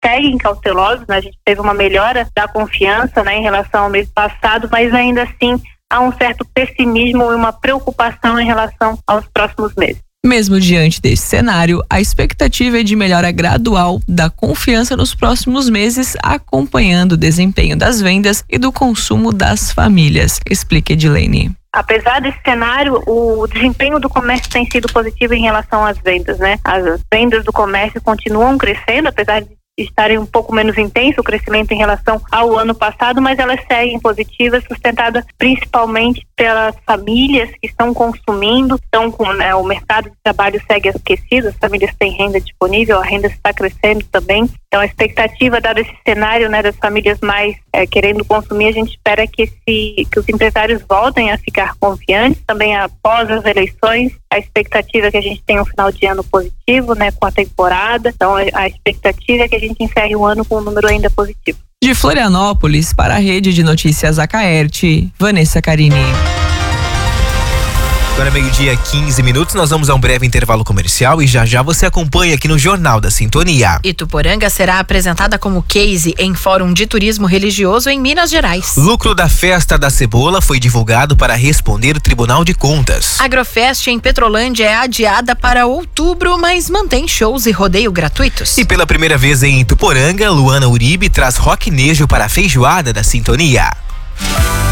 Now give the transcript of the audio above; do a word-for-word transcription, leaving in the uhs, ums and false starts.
seguem cautelosos, né? A gente teve uma melhora da confiança, né, em relação ao mês passado, mas ainda assim há um certo pessimismo e uma preocupação em relação aos próximos meses. Mesmo diante desse cenário, a expectativa é de melhora gradual da confiança nos próximos meses, acompanhando o desempenho das vendas e do consumo das famílias. Explica Edilene. Apesar desse cenário, o desempenho do comércio tem sido positivo em relação às vendas, né? As vendas do comércio continuam crescendo, apesar de estarem um pouco menos intenso o crescimento em relação ao ano passado, mas elas seguem positivas, sustentadas principalmente pelas famílias que estão consumindo, estão com, né, o mercado de trabalho segue aquecido, as famílias têm renda disponível, a renda está crescendo também. Então a expectativa, dado esse cenário, né, das famílias mais é, querendo consumir, a gente espera que, esse, que os empresários voltem a ficar confiantes, também após as eleições. A expectativa é que a gente tenha um final de ano positivo, né, com a temporada. Então a expectativa é que a gente encerre o ano com um número ainda positivo. De Florianópolis, para a Rede de Notícias Acaerte, Vanessa Carini. Agora meio-dia, quinze minutos, nós vamos a um breve intervalo comercial e já já você acompanha aqui no Jornal da Sintonia. Ituporanga será apresentada como case em Fórum de Turismo Religioso em Minas Gerais. Lucro da Festa da Cebola foi divulgado para responder o Tribunal de Contas. Agrofest em Petrolândia é adiada para outubro, mas mantém shows e rodeio gratuitos. E pela primeira vez em Ituporanga, Luana Uribe traz rock nejo para a feijoada da Sintonia.